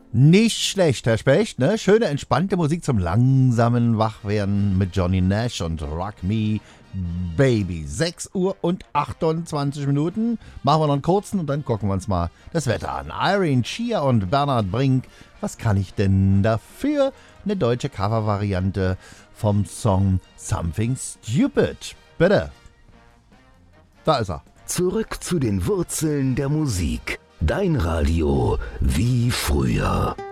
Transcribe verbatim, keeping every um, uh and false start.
Nicht schlecht, Herr Specht, ne? Schöne, entspannte Musik zum langsamen Wachwerden mit Johnny Nash und Rock Me Baby. sechs Uhr und achtundzwanzig Minuten. Machen wir noch einen kurzen und dann gucken wir uns mal das Wetter an. Irene Shear und Bernhard Brink. Was kann ich denn dafür? Eine deutsche Covervariante vom Song Something Stupid. Bitte. Da ist er. Zurück zu den Wurzeln der Musik. Dein Radio wie früher.